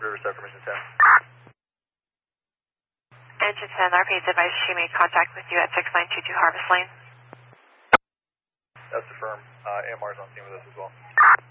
Riverside Permission 10. Engine 10, RP's advised she made contact with you at 6922 Harvest Lane. That's the firm. AMR's on scene with us as well.